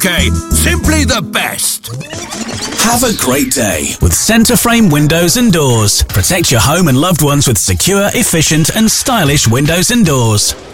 UK. Simply the best. Have a great day with Centre Frame Windows and Doors. Protect your home and loved ones with secure, efficient and stylish windows and doors.